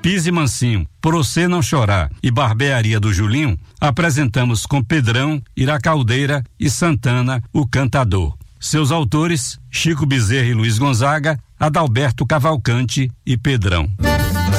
Pise Mansinho, Por Você Não Chorar e Barbearia do Julinho, apresentamos com Pedrão, Iracaldeira e Santana, o Cantador. Seus autores, Chico Bezerra e Luiz Gonzaga, Adalberto Cavalcante e Pedrão.